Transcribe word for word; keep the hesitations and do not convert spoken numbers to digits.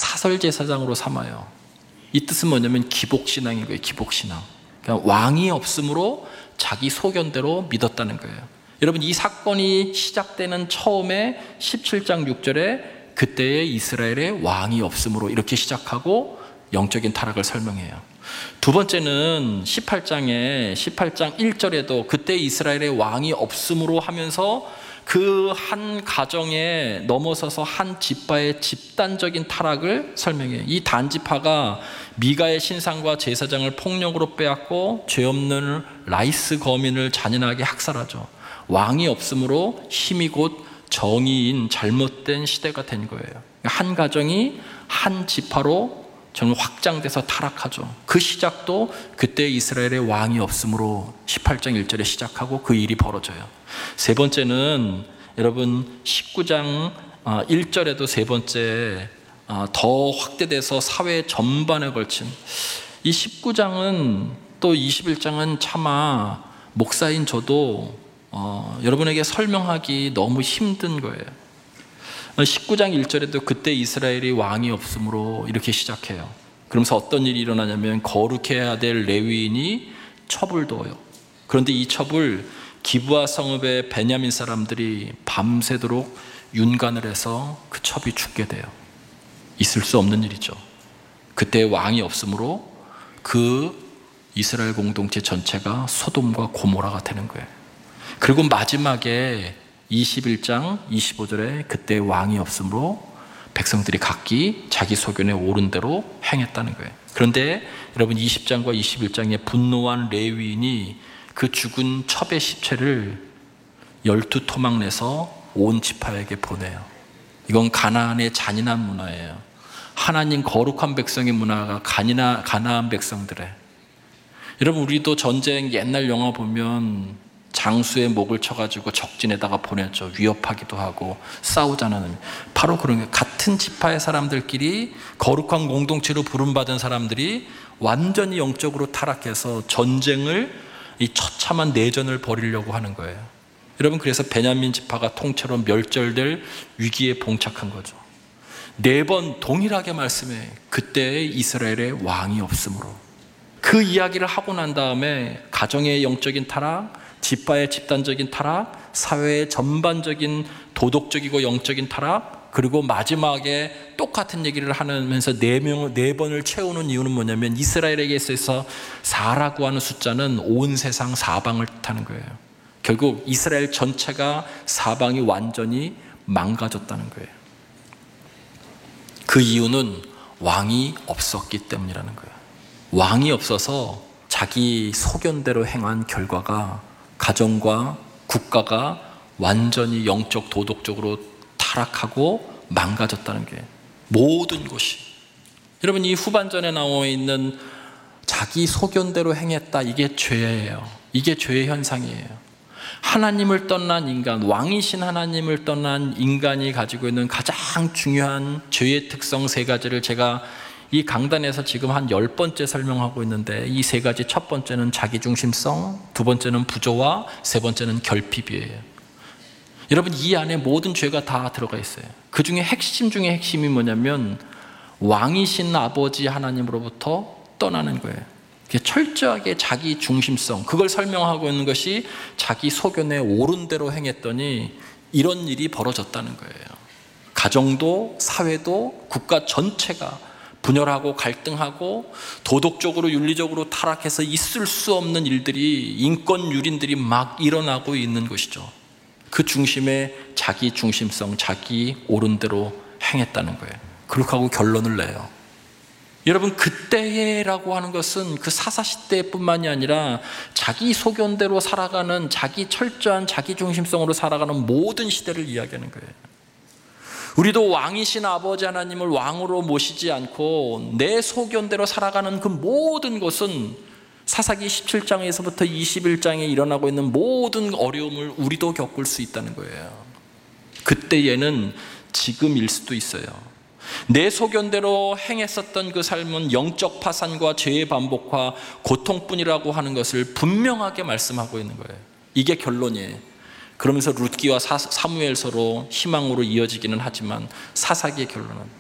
사설제사장으로 삼아요. 이 뜻은 뭐냐면 기복신앙인 거예요. 기복신앙. 그러니까 왕이 없으므로 자기 소견대로 믿었다는 거예요. 여러분, 이 사건이 시작되는 처음에 십칠 장 육 절에 그때의 이스라엘에 왕이 없으므로 이렇게 시작하고 영적인 타락을 설명해요. 두 번째는 십팔 장에 십팔 장 일 절에도 그때 이스라엘에 왕이 없으므로 하면서 그 한 가정에 넘어서서 한 지파의 집단적인 타락을 설명해요. 이 단지파가 미가의 신상과 제사장을 폭력으로 빼앗고 죄 없는 라이스 거민을 잔인하게 학살하죠. 왕이 없으므로 힘이 곧 정의인 잘못된 시대가 된 거예요. 한 가정이 한 지파로 정말 확장돼서 타락하죠. 그 시작도 그때 이스라엘에 왕이 없으므로 십팔 장 일 절에 시작하고 그 일이 벌어져요. 세 번째는 여러분 십구 장 일 절에도 세 번째 더 확대돼서 사회 전반에 걸친 이 십구 장은 또 이십일 장은 차마 목사인 저도 어, 여러분에게 설명하기 너무 힘든 거예요. 십구 장 일 절에도 그때 이스라엘이 왕이 없으므로 이렇게 시작해요. 그러면서 어떤 일이 일어나냐면 거룩해야 될 레위인이 첩을둬요. 그런데 이 첩을 기브아 성읍의 베냐민 사람들이 밤새도록 윤관을 해서 그 첩이 죽게 돼요. 있을 수 없는 일이죠. 그때 왕이 없으므로 그 이스라엘 공동체 전체가 소돔과 고모라가 되는 거예요. 그리고 마지막에 이십일 장 이십오 절에 그때 왕이 없으므로 백성들이 각기 자기 소견에 옳은 대로 행했다는 거예요. 그런데 여러분 이십 장과 이십일 장에 분노한 레위인이 그 죽은 첩의 시체를 열두 토막 내서 온 지파에게 보내요. 이건 가나안의 잔인한 문화예요. 하나님 거룩한 백성의 문화가 가니나, 가나안 백성들의. 여러분, 우리도 전쟁 옛날 영화 보면 장수의 목을 쳐가지고 적진에다가 보냈죠. 위협하기도 하고 싸우자는. 바로 그런 게 같은 지파의 사람들끼리 거룩한 공동체로 부름받은 사람들이 완전히 영적으로 타락해서 전쟁을, 이 처참한 내전을 벌이려고 하는 거예요. 여러분, 그래서 베냐민 지파가 통째로 멸절될 위기에 봉착한 거죠. 네 번 동일하게 말씀해. 그때 이스라엘에 왕이 없으므로. 그 이야기를 하고 난 다음에 가정의 영적인 타락, 지파의 집단적인 타락, 사회의 전반적인 도덕적이고 영적인 타락, 그리고 마지막에 똑같은 얘기를 하면서 네 명, 네 번을 채우는 이유는 뭐냐면 이스라엘에게 있어서 사라고 하는 숫자는 온 세상 사방을 뜻하는 거예요. 결국 이스라엘 전체가 사방이 완전히 망가졌다는 거예요. 그 이유는 왕이 없었기 때문이라는 거예요. 왕이 없어서 자기 소견대로 행한 결과가 가정과 국가가 완전히 영적 도덕적으로 타락하고 망가졌다는 게 모든 것이. 여러분, 이 후반전에 나와 있는 자기 소견대로 행했다, 이게 죄예요. 이게 죄의 현상이에요. 하나님을 떠난 인간, 왕이신 하나님을 떠난 인간이 가지고 있는 가장 중요한 죄의 특성 세 가지를 제가 이 강단에서 지금 한 열 번째 설명하고 있는데, 이 세 가지, 첫 번째는 자기중심성, 두 번째는 부조화, 세 번째는 결핍이에요. 여러분, 이 안에 모든 죄가 다 들어가 있어요. 그 중에 핵심 중에 핵심이 뭐냐면 왕이신 아버지 하나님으로부터 떠나는 거예요. 철저하게 자기 중심성, 그걸 설명하고 있는 것이 자기 소견에 옳은 대로 행했더니 이런 일이 벌어졌다는 거예요. 가정도 사회도 국가 전체가 분열하고 갈등하고 도덕적으로 윤리적으로 타락해서 있을 수 없는 일들이, 인권 유린들이 막 일어나고 있는 것이죠. 그 중심에 자기 중심성, 자기 옳은 대로 행했다는 거예요. 그렇게 하고 결론을 내요. 여러분, 그때라고 하는 것은 그 사사시대뿐만이 아니라 자기 소견대로 살아가는, 자기 철저한 자기 중심성으로 살아가는 모든 시대를 이야기하는 거예요. 우리도 왕이신 아버지 하나님을 왕으로 모시지 않고 내 소견대로 살아가는 그 모든 것은 사사기 십칠 장에서부터 이십일 장에 일어나고 있는 모든 어려움을 우리도 겪을 수 있다는 거예요. 그때에는 지금일 수도 있어요. 내 소견대로 행했었던 그 삶은 영적 파산과 죄의 반복과 고통뿐이라고 하는 것을 분명하게 말씀하고 있는 거예요. 이게 결론이에요. 그러면서 룻기와 사무엘서로 희망으로 이어지기는 하지만 사사기의 결론은